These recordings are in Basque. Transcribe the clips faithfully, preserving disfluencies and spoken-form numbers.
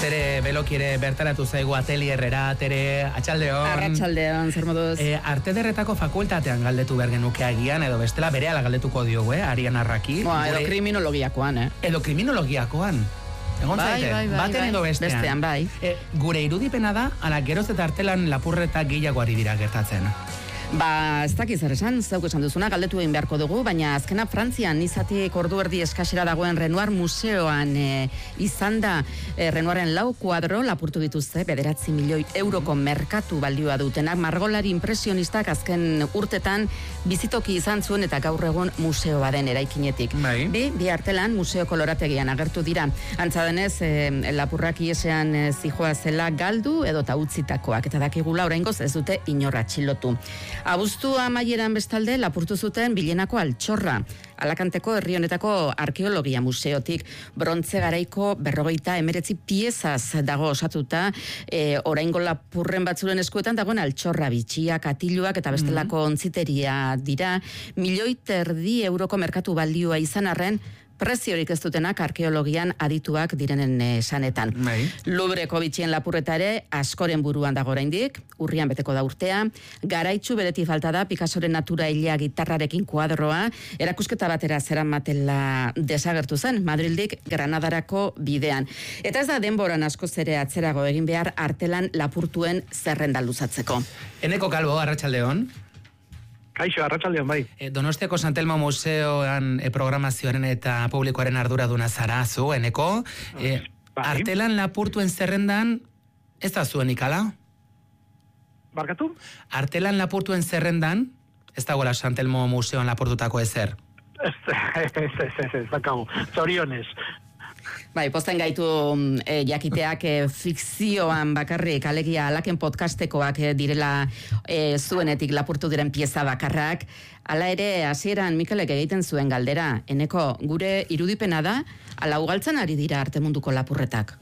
Tere Belokire bertaratu zaigu atelierrera, Tere, atxaldeon. Arratxaldeon, zer moduz. E, arte derretako fakultatean galdetu bergenuke agian, edo bestela berehala galdetuko diogu, eh? Arian Arraki. Boa, edo kriminologiakoan, eh? Edo kriminologiakoan. Egon bai, zaite, bai, bai, baten bai. edo bestean. Bestean, bai. E, gure irudipena da, ala geroz eta artelan lapurreta gehiagoari dira gertatzen. Ba, ez dakiz zer esan, zeuk esan duzuna, galdetu egin beharko dugu, baina azkena Frantzian izatik ordu erdi eskasera dagoen Renoir museoan e, izan da e, Renoiren lau kuadro lapurtu dituzte, bederatzi milioi euroko merkatu baldioa dutenak, margolari impresionistak azken urtetan bizitoki izan zuen eta gaur egun museo baden eraikinetik. Bai. Bi, bi artelan museo kolorategian agertu dira. Antza denez, e, lapurrak iesean e, zijoa zela galdu edo ta utzitakoak, eta dakigula oraingoz ez dute inor atxilotu. Abuztu amaieran bestalde lapurtu zuten Bilenako altxorra. Alakanteko herri honetako arkeologia museotik brontze garaiko berrogeita emeretzi piezaz dago osatuta, e, oraingo lapurren batzuren eskuetan dagoen altxorra, bitxia, katiluak eta bestelako mm-hmm. ontziteria dira. Milioi terdi euroko merkatu balioa izan arren, preziorik ez dutenak arkeologian adituak direnen esanetan. Bai. Lubreko bitxien lapurreta ere askoren buruan dago oraindik, urrian beteko da urtea, garaitzu bereti falta da Picassoren natura hilea gitarrarekin kuadroa, erakusketa batera zeramatela desagertu zen, Madrildik Granadarako bidean. Eta ez da denboran askoz ere atzerago egin behar artelan lapurtuen zerrenda luzatzeko. Eneko Kalbo, arratsaldeon. Kaixo, arratsaldeon bai. E, Donostiako Santelmo Museoan e, programazioaren eta publikoaren arduraduna zara zu, Eneko. E, bai. Artelan lapurtuen zerrendan, ez da zuen ikala? Barkatu? Artelan lapurtuen zerrendan, ez dagoela Santelmo Museoan lapurtutako ezer? Ez, ez, ez, ez, ez, dakago. Zorionez. Bai, posten gaitu e, jakiteak e, fikzioan bakarrik, alegia alaken podcastekoak e, direla e, zuenetik lapurtu diren pieza bakarrak. Hala ere, hasieran Mikelek egiten zuen galdera, Eneko, gure irudipena da, ala ugaltzen ari dira arte munduko lapurretak?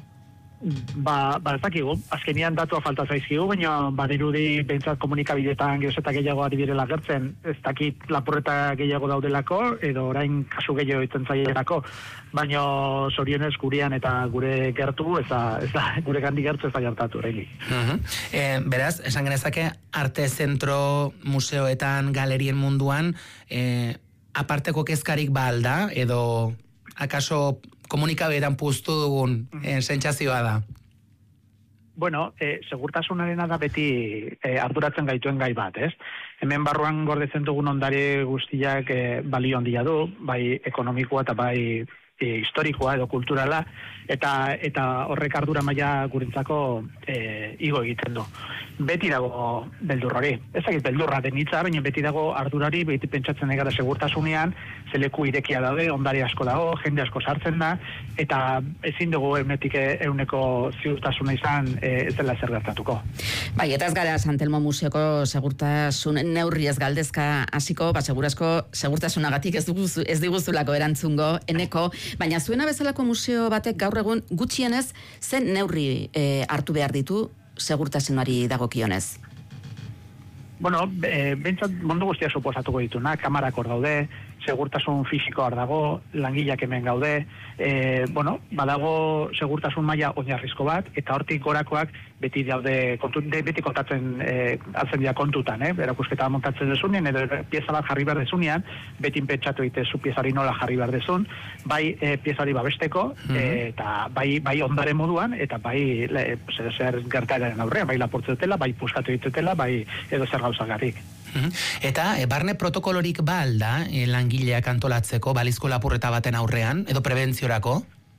Ba, ba ez dakigu, azkenian datua falta zaizkigu, baina badirudi behintzat komunikabideetan geroz eta gehiago ari direla gertzen, ez dakit lapurreta gehiago daudelako, edo orain kasu gehiago egiten zaielako, baina zorionez gurean eta gure gertu, ez da, ez da gure gandi gertu ez da gertatu, reinik. Uh-huh. E, beraz, esan genezake, arte zentro museoetan, galerien munduan, e, aparteko kezkarik ba alda, edo akaso komunikabeetan puztu dugun eh, sentsazioa da? Bueno, eh, segurtasunarena da beti eh, arduratzen gaituen gai bat, ez? Hemen barruan gordetzen dugun ondare guztiak eh, balio handia du, bai ekonomikoa eta bai e, historikoa edo kulturala, eta eta horrek ardura maila gurentzako e, igo egiten du. Beti dago beldur hori. Ez dakit beldurra den hitza, baina beti dago ardurari, beti pentsatzen egara segurtasunean, zeleku irekia daude, ondare asko dago, jende asko sartzen da, eta ezin dugu eunetik euneko ziurtasuna izan e, ez dela zer gertatuko. Bai, eta ez gara Santelmo Museoko segurtasun neurri ez galdezka hasiko, ba segurazko segurtasunagatik ez dugu ez diguzulako erantzungo Eneko, baina zuena bezalako museo batek gaur egun gutxienez zen neurri e, hartu behar ditu segurtasunari dagokionez. Bueno, e, bentsat mundu guztia suposatuko dituna, kamarak hor daude, segurtasun fisiko hor dago, langileak hemen gaude, e, bueno, badago segurtasun maila oinarrizko bat, eta hortik gorakoak beti daude, kontu, de, beti kontatzen e, altzen dira kontutan, eh? Erakusketa montatzen dezunean, edo pieza bat jarri behar dezunean, beti pentsatu egite zu piezari nola jarri behar dezun, bai e, piezari babesteko, mm-hmm. e, eta bai, bai ondare moduan, eta bai le, zer, zer gertaeren aurrean, bai lapurtzetela, bai puskatu egitela, bai edo zer gauzagarrik. Eta e, barne protokolorik ba alda e, langileak antolatzeko balizko lapurreta baten aurrean, edo prebentziorako?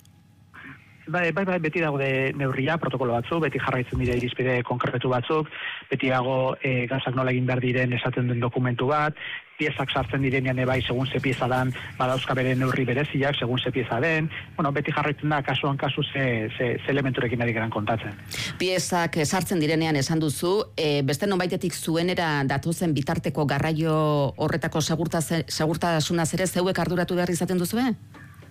Bai, bai, bai, beti dago de neurria, protokolo batzuk, beti jarraitzen dira irizpide konkretu batzuk, beti dago e, gauzak nola egin behar diren esaten den dokumentu bat, piezak sartzen direnean ebai segun ze pieza dan, badauzka bere neurri bereziak, segun ze pieza den, bueno, beti jarraitzen da kasuan kasu ze, ze, ze elementurekin ari geran kontatzen. Piezak sartzen direnean esan duzu, e, beste nonbaitetik zuenera datozen bitarteko garraio horretako segurtasunaz ere zeuek arduratu behar izaten duzue?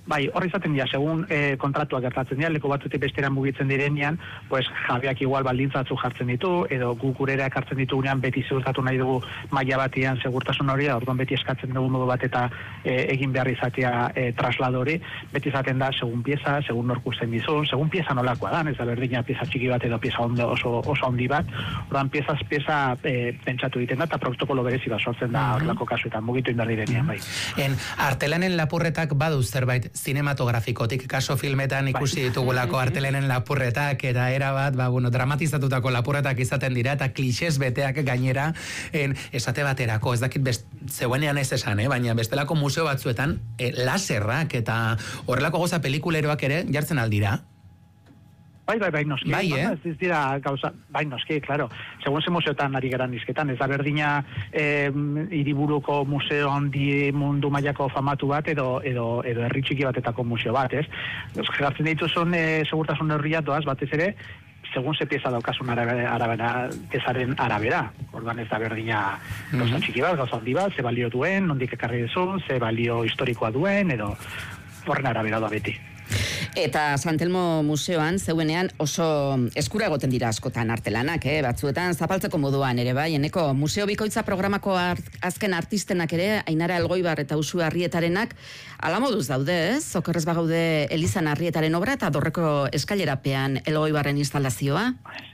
Bai, hor izaten dira, segun eh, kontratuak gertatzen dira, leku batzutik bestera mugitzen direnean, pues jabeak igual baldintzatzu jartzen ditu, edo gu gurera ekartzen ditugunean beti ziurtatu nahi dugu maila batean segurtasun hori, orduan beti eskatzen dugu modu bat eta eh, egin behar izatea eh, traslado hori, beti izaten da segun pieza, segun norkusten dizun, segun pieza nolakoa da, ez da berdina pieza txiki bat edo pieza ondo, oso, oso handi bat, orduan piezaz pieza eh, pentsatu egiten da, eta protokolo berezi bat sortzen da horrelako kasuetan, mugitu indar direnean, bai. En, artelanen lapurretak badu zerbait zinematografikotik, kaso filmetan ikusi ditugulako artelenen lapurretak, eta era bat, ba, bueno, dramatizatutako lapurretak izaten dira, eta klixez beteak gainera, en, esate baterako, ez dakit best, zeuenean ez esan, eh? Baina bestelako museo batzuetan, eh, laserrak eta horrelako goza pelikuleroak ere jartzen aldira. Bai, bai, bai, noski. Bai, eh? Ez, ez dira gauza, bai, noski, claro. Segun ze museotan ari geran izketan, ez da berdina eh, hiriburuko museo handi mundu mailako famatu bat edo edo edo herri txiki batetako museo bat, ez? Jartzen dituzun eh, segurtasun neurriak doaz batez ere, segun ze pieza daukasun arabera, arabera, piezaren arabera. Orduan ez da berdina gauza mm-hmm. txiki bat, gauza handi bat, ze balio duen, nondik ekarri duzun, ze balio historikoa duen, edo horren arabera da beti. Eta Santelmo museoan zeuenean oso eskura egoten dira askotan artelanak, eh? Batzuetan zapaltzeko moduan ere bai, eneko museo bikoitza programako art, azken artistenak ere, Ainara Elgoibar eta Usu Arrietarenak, ala moduz daude, ez? Okerrez bagaude Elizan Arrietaren obra eta dorreko eskailerapean Elgoibarren instalazioa.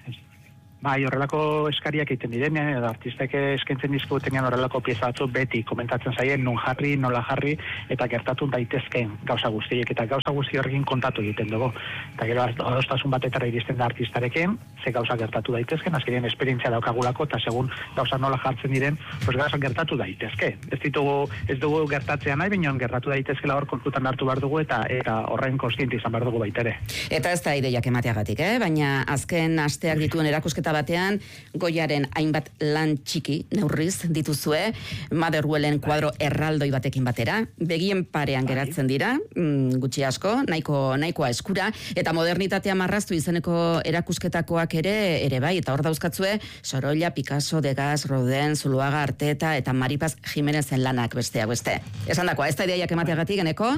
Bai, horrelako eskariak egiten direnean, edo artistek eskaintzen dizkutenean horrelako pieza batzu beti komentatzen zaien nun jarri, nola jarri, eta gertatu daitezkeen gauza guztiek, eta gauza guzti horrekin kontatu egiten dugu. Eta gero adostasun batetara iristen da artistarekin, ze gauza gertatu daitezkeen, azkenean esperientzia daukagulako, eta segun gauza nola jartzen diren, pues gauza gertatu daitezke. Ez ditugu, ez dugu gertatzea nahi, baina gertatu daitezkela hor kontutan hartu behar dugu, eta eta horren kontziente izan behar dugu baitere. Eta ez da ideiak emateagatik, eh? Baina azken asteak dituen erakusketa batean Goiaren hainbat lan txiki neurriz dituzue, Motherwellen kuadro erraldoi batekin batera, begien parean geratzen dira, mm, gutxi asko, nahiko nahikoa eskura, eta modernitatea marraztu izeneko erakusketakoak ere ere bai, eta hor dauzkatzue Sorolla, Picasso, Degas, Rodin, Zuluaga, Arteta eta Maripaz Jimenezen lanak besteak beste. Esandakoa, ez da ideiak emateagatik eneko,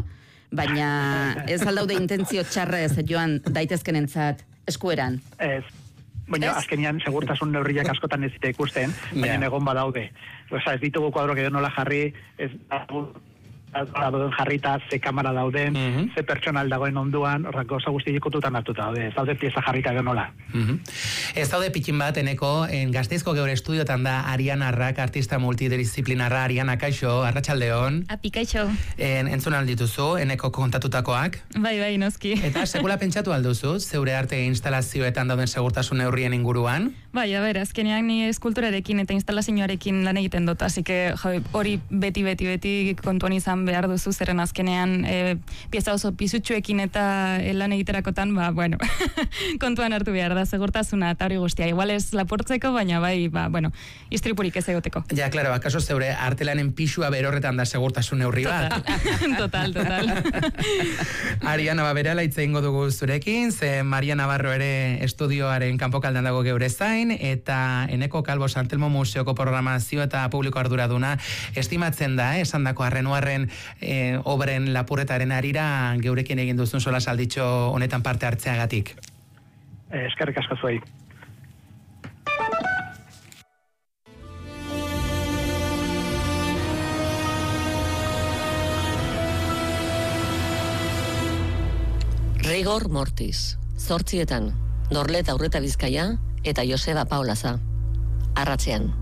baina ez aldaude intentzio txarrez joan daitezkenentzat eskueran. Ez. Baina, azkenian, segurtasun neurriak askotan ez dira ikusten, baina yeah. egon badaude. Osa, ez ditugu kuadroak edo nola jarri, ez dauden jarrita, ze kamera dauden, mm-hmm. ze pertsonal dagoen onduan, horrak goza guzti ikututan hartuta daude, ez daude pieza jarrita edo nola. Mm-hmm. Ez daude pikin bat, eneko, en Gasteizko geure estudiotan da Ariana Arrak, artista multidisciplinarra. Ariana, kaixo, arratsaldeon. Api, kaixo. En, entzun aldituzu, eneko kontatutakoak. Bai, bai, noski. Eta sekula pentsatu alduzu, zeure arte instalazioetan dauden segurtasun neurrien inguruan? Bai, a ber, azkenean ni eskulturarekin eta instalazioarekin lan egiten dut, así que hori beti, beti, beti kontuan izan behar duzu, zeren azkenean e, pieza oso pisutsuekin eta e, lan egiterakotan, ba, bueno, kontuan hartu behar da, segurtasuna eta hori guztia. Igual ez lapurtzeko, baina bai, ba, bueno, istripurik ez egoteko. Ja, klaro, akaso zeure artelanen pisua berorretan da segurtasun neurri bat. Total, total. Ariana, ba, berala hitz egingo dugu zurekin, ze Maria Navarro ere estudioaren kanpokaldan dago geure zain, eta eneko Kalbo Santelmo Museoko programazio eta publiko arduraduna estimatzen da, eh, esan dako arrenuarren e, obren lapurretaren arira geurekin egin duzun sola salditxo honetan parte hartzeagatik. Eskerrik asko zuei. Rigor Mortis, zortzietan, Dorlet Aurreta Bizkaia eta Joseba Paulaza. Arratzean.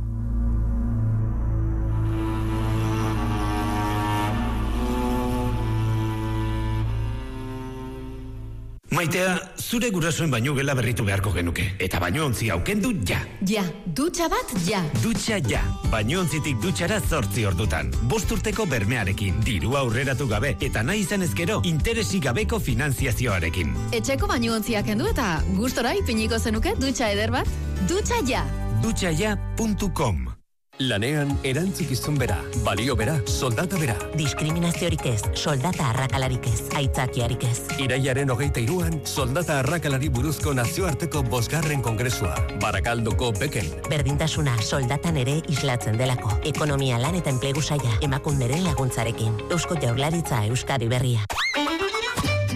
Maitea, zure gurasoen baino gela berritu beharko genuke. Eta bainoontzi aukendu ja. Ja, dutxa bat ja. Dutxa ja. Bainoontzitik dutxara zortzi ordutan. Bost urteko bermearekin, diru aurreratu gabe, eta nahi izan ezkero, interesik gabeko finanziazioarekin. Etxeko bainoontziak kendu eta gustora ipiniko zenuke dutxa eder bat? Dutxa ja. dutxa ja puntu com. Lanean erantzukizun bera, balio bera, soldata bera. Diskriminaziorik ez, soldata arrakalarik ez, aitzakiarik ez. Iraiaren hogeita iruan, soldata arrakalari buruzko nazioarteko bosgarren kongresua. Barakaldoko beken. Berdintasuna soldatan ere islatzen delako. Ekonomia lan eta enplegu saia, emakunderen laguntzarekin. Eusko Jaurlaritza Euskadi Berria.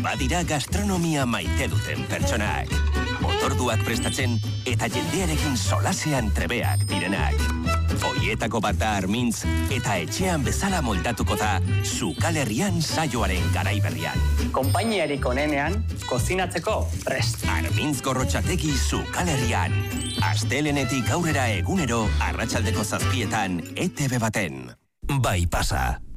badira gastronomia maite duten pertsonak. Otorduak prestatzen eta jendearekin solasean trebeak direnak. Oietako bat da Armintz eta etxean bezala moldatuko da Sukal Herrian saioaren garaiberrian. Konpainiarik onenean, kozinatzeko prest. Armintz Gorrotxategi Sukal Herrian. Astelenetik aurrera egunero arratsaldeko zazpietan E T B baten. Bai pasa.